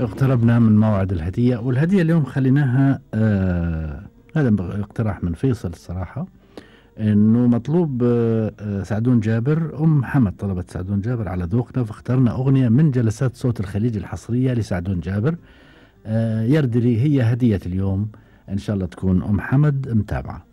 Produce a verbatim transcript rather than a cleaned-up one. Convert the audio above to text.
اقتربنا من موعد الهدية، والهدية اليوم خليناها آه هذا اقتراح من فيصل الصراحة، انه مطلوب آه آه، سعدون جابر. ام محمد طلبت سعدون جابر على ذوقنا، فاخترنا اغنية من جلسات صوت الخليج الحصرية لسعدون جابر. آه يرد لي هي هدية اليوم، ان شاء الله تكون ام حمد متابعة.